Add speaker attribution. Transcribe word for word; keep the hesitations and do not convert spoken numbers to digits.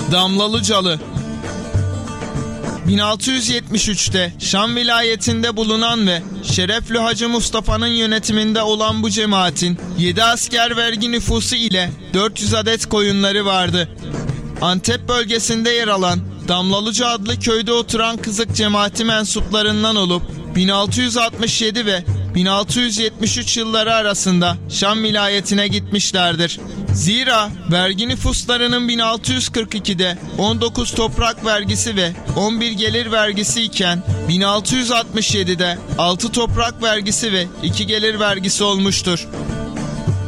Speaker 1: Damlalıcalı. bin altı yüz yetmiş üçte Şam vilayetinde bulunan ve Şerefli Hacı Mustafa'nın yönetiminde olan bu cemaatin yedi asker vergi nüfusu ile dört yüz adet koyunları vardı. Antep bölgesinde yer alan Damlalıca adlı köyde oturan Kızık cemaati mensuplarından olup bin altı yüz altmış yedi ve bin altı yüz yetmiş üç yılları arasında Şam vilayetine gitmişlerdir. Zira vergi nüfuslarının bin altı yüz kırk ikide on dokuz toprak vergisi ve on bir gelir vergisi iken bin altı yüz altmış yedide altı toprak vergisi ve iki gelir vergisi olmuştur.